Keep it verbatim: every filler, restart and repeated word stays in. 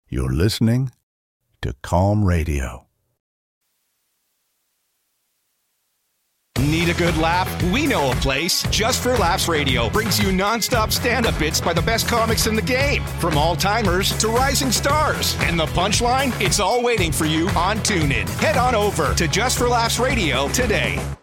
You're listening to Calm Radio. Need a good laugh? We know a place. Just for Laughs Radio brings you nonstop stand-up bits by the best comics in the game. From all-timers to rising stars. And the punchline? It's all waiting for you on TuneIn. Head on over to Just for Laughs Radio today.